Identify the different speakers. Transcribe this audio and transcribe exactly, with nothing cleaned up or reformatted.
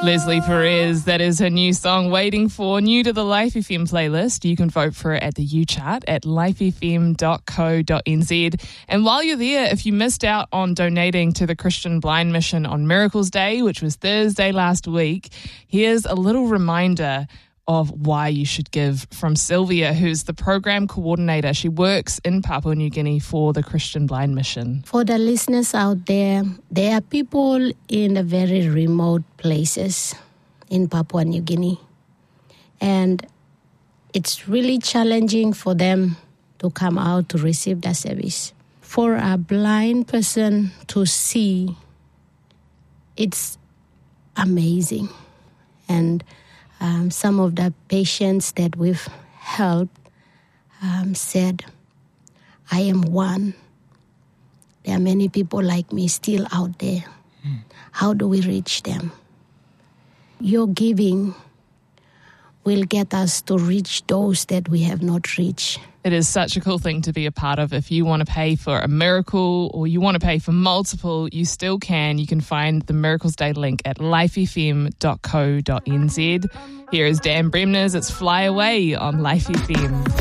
Speaker 1: Leslie Perez, that is her new song, Waiting For, new to the Life F M playlist. You can vote for it at the U chart at life f m dot co dot n z. And while you're there, if you missed out on donating to the Christian Blind Mission on Miracles Day, which was Thursday last week, here's a little reminder of why you should give from Sylvia, who's the program coordinator. She works in Papua New Guinea for the Christian Blind Mission.
Speaker 2: For the listeners out there, there are people in the very remote places in Papua New Guinea. And it's really challenging for them to come out to receive the service. For a blind person to see, it's amazing. And Um, some of the patients that we've helped um, said, I am one. There are many people like me still out there. Mm. How do we reach them? Your giving will get us to reach those that we have not reached.
Speaker 1: It is such a cool thing to be a part of. If you want to pay for a miracle or you want to pay for multiple, you still can. You can find the Miracles Day link at life f m dot co dot n z. Here is Dan Bremner's It's Fly Away on Life F M.